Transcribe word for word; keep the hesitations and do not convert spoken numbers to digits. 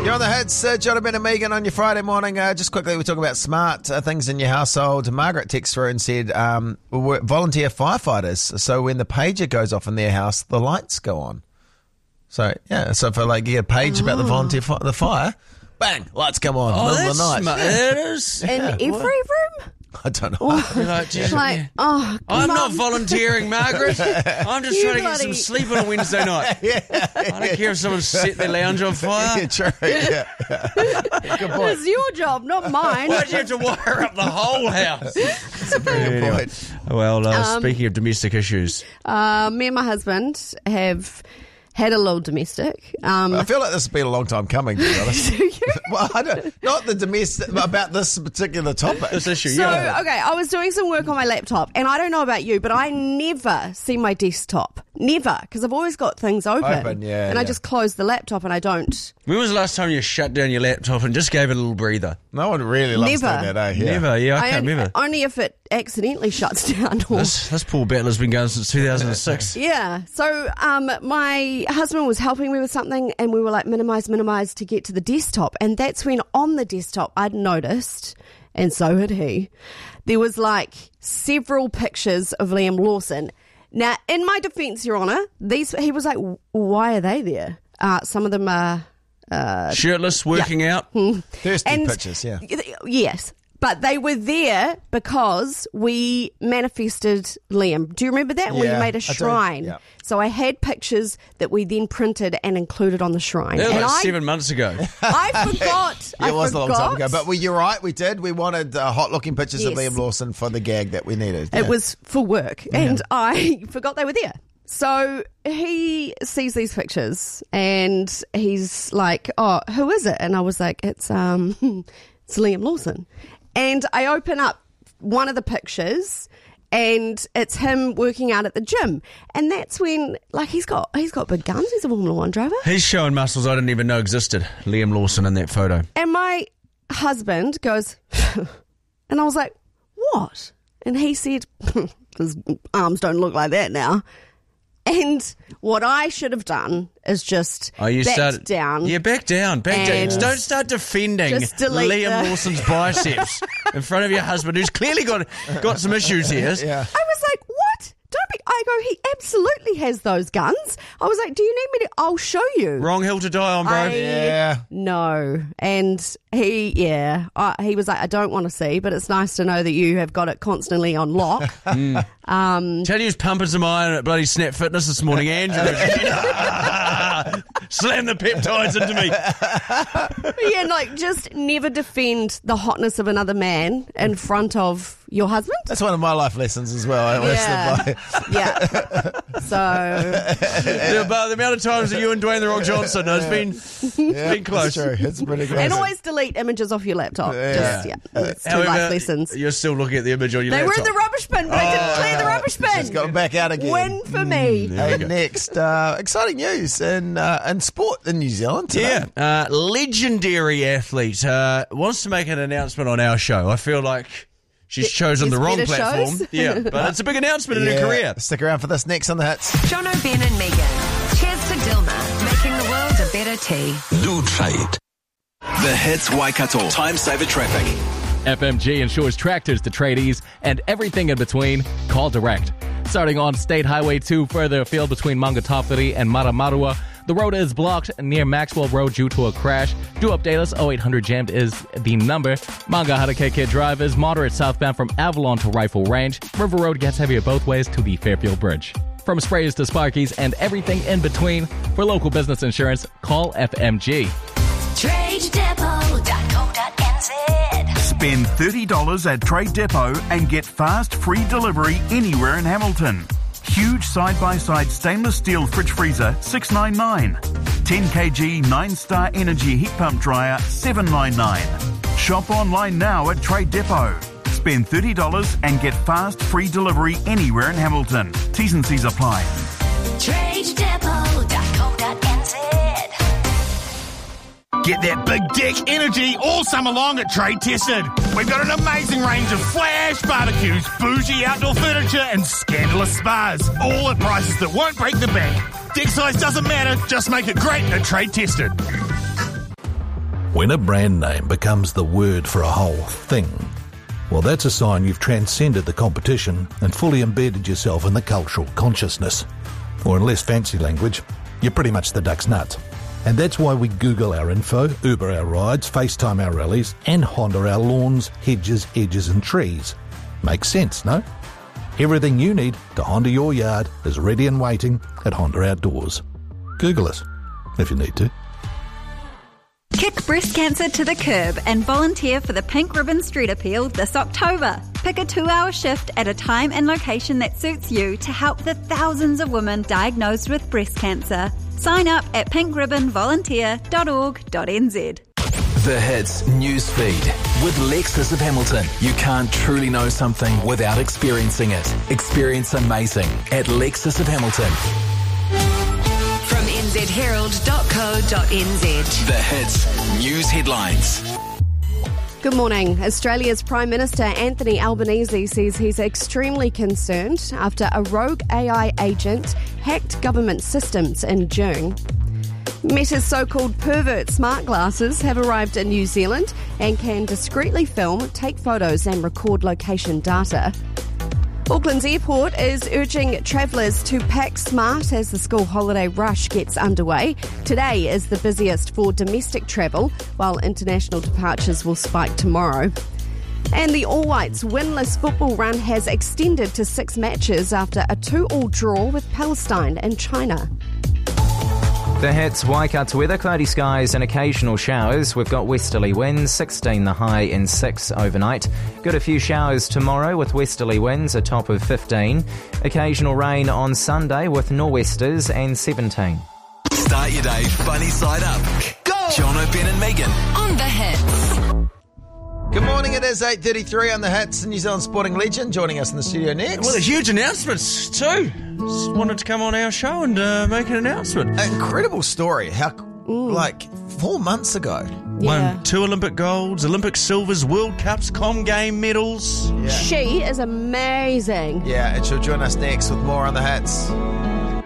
You're on the hits, uh, John, Ben and Megan on your Friday morning. Uh, just quickly, we're talking about smart uh, things in your household. Margaret texted through and said, um, we're volunteer firefighters, so when the pager goes off in their house, the lights go on. So, yeah, so if like you get a page oh. about the volunteer fi- the fire, bang, lights come on, oh, middle of the night. Smart. Yeah. It is. In Yeah. every What? room? I don't know. Oh, Like, geez, like, yeah. oh, I'm Mum. not volunteering, Margaret. I'm just You trying to get bloody- some sleep on a Wednesday night. yeah, I don't care if someone set their lounge on fire. yeah, true. Yeah. Good point. It's your job, not mine. Why'd you have to wire up the whole house? That's a very good Anyway. point. Well, uh, Um, speaking of domestic issues, Uh, me and my husband have had a little domestic. Um, I feel like this has been a long time coming, to be honest. Well, I don't, not the domestic, but about this particular topic. this issue, So, yeah. okay, I was doing some work on my laptop, and I don't know about you, but I never see my desktop. Never, because I've always got things open. Open, yeah, And I yeah. just close the laptop and I don't. When was the last time you shut down your laptop and just gave it a little breather? No one really loves Never. doing that, eh? Yeah. Never, yeah, I, I can't only, remember. only if it accidentally shuts down. Or, This, this poor battler's been going since two thousand six. yeah. So um, my husband was helping me with something, and we were like, minimise, minimise to get to the desktop. And that's when on the desktop I'd noticed, and so had he, there was like several pictures of Liam Lawson. Now, in my defence, Your Honour, these he was like, why are they there? Uh, some of them are... Uh, Shirtless, working out. Thirsty and- pictures, yeah. Yes. But they were there because we manifested Liam. Do you remember that? We Yeah, made a I do. shrine. Yeah. So I had pictures that we then printed and included on the shrine. That was and like I, seven months ago. I forgot. Yeah, I it was a long forgot. time ago. But we, you're right, we did. We wanted uh, hot-looking pictures of Yes. Liam Lawson for the gag that we needed. It Yeah. was for work, and I forgot they were there. So he sees these pictures, and he's like, "Oh, who is it?" And I was like, "It's um, it's Liam Lawson." And I open up one of the pictures, and it's him working out at the gym. And that's when, like, he's got he's got big guns. He's a Formula One driver. He's showing muscles I didn't even know existed. Liam Lawson in that photo. And my husband goes, and I was like, "What?" And he said, "His arms don't look like that now." And what I should have done is just Oh, you backed started down. Yeah, back down, back And down. Don't start defending just delete Liam the- Lawson's biceps in front of your husband, who's clearly got got some issues here. Yeah. I was like, "What? Don't be." I go, "He absolutely has those guns." I was like, "Do you need me to? I'll show you." Wrong hill to die on, bro. I- Yeah. No. And he, yeah, I, he was like, "I don't want to see, but it's nice to know that you have got it constantly on lock." Tell you who's pumping some iron at bloody Snap Fitness this morning, Andrew. Slam the peptides into me. Yeah, like, just never defend the hotness of another man in front of your husband. That's one of my life lessons as well. I Yeah. live by. Yeah. So, the, but the amount of times that you and Dwayne The Rock Johnson has been, Yeah, been close. It's true. It's pretty close. and always delete images off your laptop. Just, yeah. It's two However, life lessons. You're still looking at the image on your They were laptop. in the rubbish bin, but I didn't clear the rubbish bin. Just got them back out again. Win for me. Hey, next, uh, exciting news in uh, in sport in New Zealand today. Yeah, uh, legendary athlete uh, wants to make an announcement on our show. I feel like she's chosen the there's wrong better platform. shows. Yeah, but it's a big announcement in Yeah. her career. Stick around for this next on the hits. Jono, Ben and Megan. Cheers to Dilma, making the world a better tea. New trade. The Hits Waikato Time Saver Traffic. F M G insures tractors to tradies and everything in between. Call direct. Starting on State Highway two further afield between Mangatawhiri and Maramarua, the road is blocked near Maxwell Road due to a crash. Do update us. oh eight hundred jammed is the number. Manga Harakeke Drive is moderate southbound from Avalon to Rifle Range. River Road gets heavier both ways to the Fairfield Bridge. From sprays to sparkies and everything in between, for local business insurance, call F M G. trade depot dot co dot n z. Spend thirty dollars at Trade Depot and get fast, free delivery anywhere in Hamilton. Huge side-by-side stainless steel fridge freezer, six ninety-nine. ten kilogram nine-star energy heat pump dryer, seven ninety-nine. Shop online now at Trade Depot. Spend thirty dollars and get fast, free delivery anywhere in Hamilton. T's and C's apply. trade depot dot co dot n z. Get that big dick energy all summer long at Trade Tested. We've got an amazing range of flash barbecues, bougie outdoor furniture, and scandalous spas, all at prices that won't break the bank. Dick size doesn't matter, just make it great at Trade Tested. When a brand name becomes the word for a whole thing, well, that's a sign you've transcended the competition and fully embedded yourself in the cultural consciousness. Or in less fancy language, you're pretty much the duck's nuts. And that's why we Google our info, Uber our rides, FaceTime our rallies, and Honda our lawns, hedges, edges and trees. Makes sense, no? Everything you need to Honda your yard is ready and waiting at Honda Outdoors. Google us, if you need to. Kick breast cancer to the curb and volunteer for the Pink Ribbon Street Appeal this October. Pick a two-hour shift at a time and location that suits you to help the thousands of women diagnosed with breast cancer. Sign up at pink ribbon volunteer dot org dot n z. The Hits news feed with Lexus of Hamilton. You can't truly know something without experiencing it. Experience amazing at Lexus of Hamilton. From n z herald dot co dot n z. The Hits news headlines. Good morning. Australia's Prime Minister Anthony Albanese says he's extremely concerned after a rogue A I agent hacked government systems in June. Meta's so-called pervert smart glasses have arrived in New Zealand and can discreetly film, take photos and record location data. Auckland's airport is urging travellers to pack smart as the school holiday rush gets underway. Today is the busiest for domestic travel, while international departures will spike tomorrow. And the All Whites' winless football run has extended to six matches after a two-all draw with Palestine and China. The Hits, Waikato weather, cloudy skies and occasional showers. We've got westerly winds, sixteen the high and six overnight. Got a few showers tomorrow with westerly winds, a top of fifteen. Occasional rain on Sunday with nor'westers and seventeen. Start your day funny side up. Go! Jono, Ben and Megan On The Hits. Good morning, it is eight thirty-three on The Hits. New Zealand sporting legend joining us in the studio next. Well, a huge announcements too. Just wanted to come on our show and uh, make an announcement. An incredible story. How, like, four months ago. Yeah. Won two Olympic golds, Olympic silvers, World Cups, Com Game medals. Yeah. She is amazing. Yeah, and she'll join us next with more on The Hits.